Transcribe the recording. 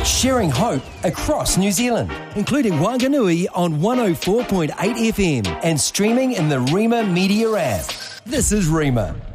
sharing hope across New Zealand, including Wanganui on 104.8 FM and streaming in the Rima Media app. This is Rima.